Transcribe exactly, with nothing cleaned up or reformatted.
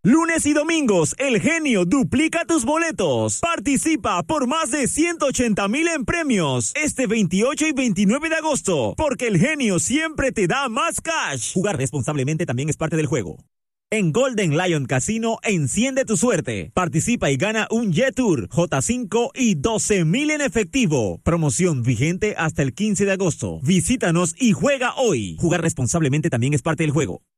Lunes y domingos, El Genio duplica tus boletos. Participa por más de ciento ochenta mil en premios este veintiocho y veintinueve de agosto, porque El Genio siempre te da más cash. Jugar responsablemente también es parte del juego. En Golden Lion Casino, enciende tu suerte. Participa y gana un Jet Tour, J cinco y doce mil en efectivo. Promoción vigente hasta el quince de agosto. Visítanos y juega hoy. Jugar responsablemente también es parte del juego.